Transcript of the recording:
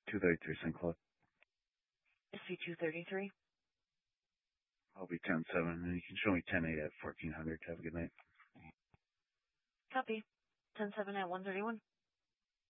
233 St. Claude. SC233. I'll be 10-7, and you can show me 10-8 at 1400. Have a good night. Copy. 10-7 at 131.